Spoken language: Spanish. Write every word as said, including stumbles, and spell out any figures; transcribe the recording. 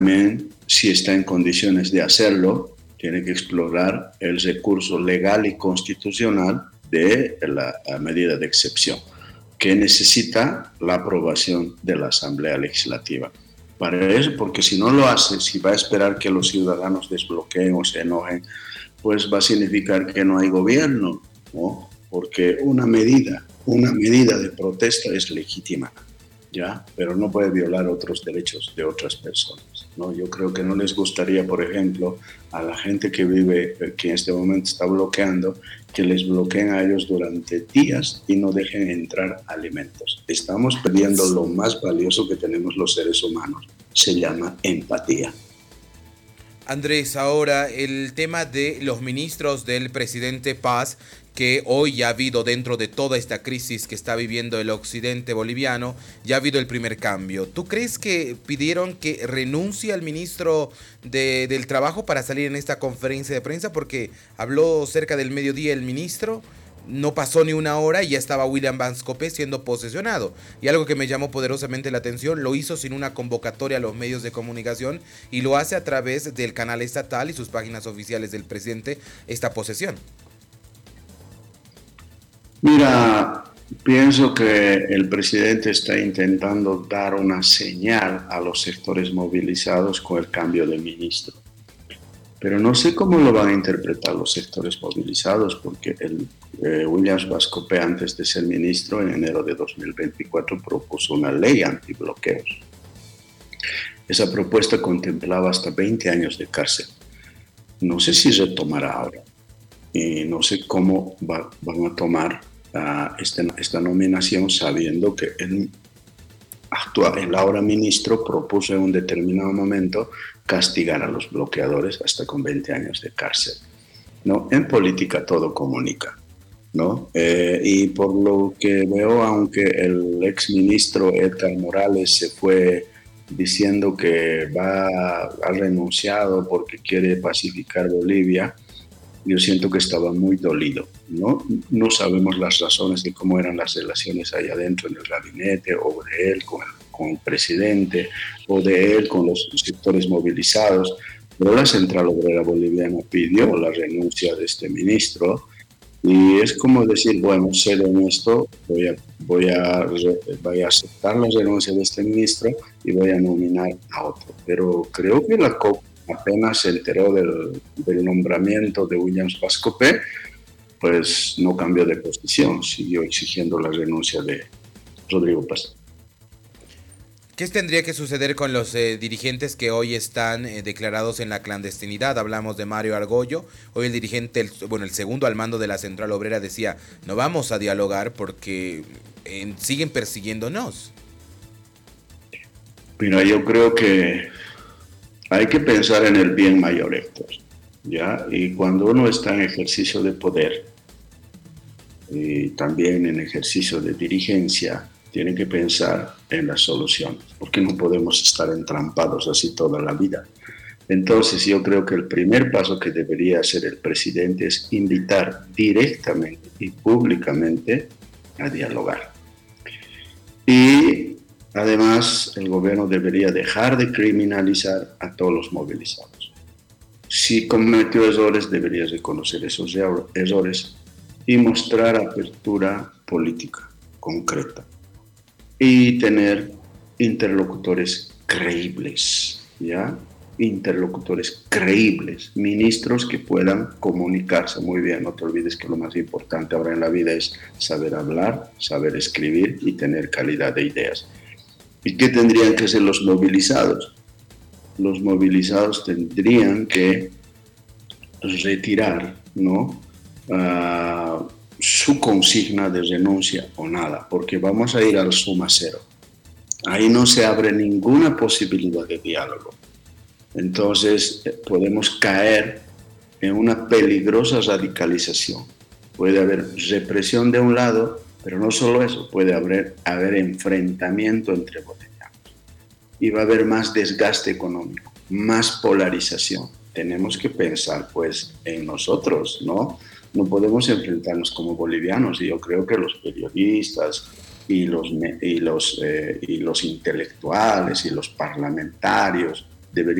también, si está en condiciones de hacerlo, tiene que explorar el recurso legal y constitucional de la, la medida de excepción, que necesita la aprobación de la Asamblea Legislativa. Para eso, porque si no lo hace, si va a esperar que los ciudadanos desbloqueen o se enojen, pues va a significar que no hay gobierno, ¿no? Porque una medida, una medida de protesta es legítima, ¿ya? Pero no puede violar otros derechos de otras personas, ¿no? Yo creo que no les gustaría, por ejemplo, a la gente que vive, que en este momento está bloqueando, que les bloqueen a ellos durante días y no dejen entrar alimentos. Estamos perdiendo lo más valioso que tenemos los seres humanos, se llama empatía. Andrés, ahora el tema de los ministros del presidente Paz, que hoy ya ha habido dentro de toda esta crisis que está viviendo el occidente boliviano, ya ha habido el primer cambio. ¿Tú crees que pidieron que renuncie al ministro de, del Trabajo para salir en esta conferencia de prensa? Porque habló cerca del mediodía el ministro. No pasó ni una hora y ya estaba William Vascope siendo posesionado. Y algo que me llamó poderosamente la atención, lo hizo sin una convocatoria a los medios de comunicación y lo hace a través del canal estatal y sus páginas oficiales del presidente, esta posesión. Mira, pienso que el presidente está intentando dar una señal a los sectores movilizados con el cambio de ministro. Pero no sé cómo lo van a interpretar los sectores movilizados, porque el, eh, Williams Vascope, antes de ser ministro, en enero de dos mil veinticuatro, propuso una ley antibloqueos. Esa propuesta contemplaba hasta veinte años de cárcel. No sé si retomará ahora. Y no sé cómo va, van a tomar uh, este, esta nominación sabiendo que el, actual, el ahora ministro propuso en un determinado momento castigar a los bloqueadores hasta con veinte años de cárcel, ¿no? En política todo comunica, ¿no? Eh, y por lo que veo, aunque el exministro Edgar Morales se fue diciendo que va, ha renunciado porque quiere pacificar Bolivia, yo siento que estaba muy dolido, ¿no? No sabemos las razones de cómo eran las relaciones allá adentro en el gabinete, o de él con el, con el presidente, o de él con los sectores movilizados, pero la Central Obrera Boliviana pidió la renuncia de este ministro y es como decir, bueno, ser honesto, voy a, voy a, voy a aceptar la renuncia de este ministro y voy a nominar a otro. Pero creo que la C O P apenas se enteró del, del nombramiento de Williams Vascope, pues no cambió de posición, siguió exigiendo la renuncia de Rodrigo Paz. ¿Qué tendría que suceder con los eh, dirigentes que hoy están eh, declarados en la clandestinidad? Hablamos de Mario Argollo. Hoy el dirigente, el, bueno, el segundo al mando de la Central Obrera decía, no vamos a dialogar porque eh, siguen persiguiéndonos. Mira, yo creo que hay que pensar en el bien mayor, Héctor, ¿ya? Y cuando uno está en ejercicio de poder y también en ejercicio de dirigencia, tiene que pensar en las soluciones, porque no podemos estar entrampados así toda la vida. Entonces yo creo que el primer paso que debería hacer el presidente es invitar directamente y públicamente a dialogar. Y además el gobierno debería dejar de criminalizar a todos los movilizados. Si cometió errores, debería reconocer esos errores y mostrar apertura política concreta. Y tener interlocutores creíbles, ¿ya? Interlocutores creíbles, ministros que puedan comunicarse muy bien. No te olvides que lo más importante ahora en la vida es saber hablar, saber escribir y tener calidad de ideas. ¿Y qué tendrían que hacer los movilizados? Los movilizados tendrían que retirar, ¿no? Uh, su consigna de renuncia o nada, porque vamos a ir al suma cero. Ahí no se abre ninguna posibilidad de diálogo. Entonces podemos caer en una peligrosa radicalización. Puede haber represión de un lado, pero no solo eso, puede haber, haber enfrentamiento entre bolivianos. Y va a haber más desgaste económico, más polarización. Tenemos que pensar pues en nosotros, ¿no? No podemos enfrentarnos como bolivianos, y yo creo que los periodistas y los, y los, eh, y los intelectuales y los parlamentarios debería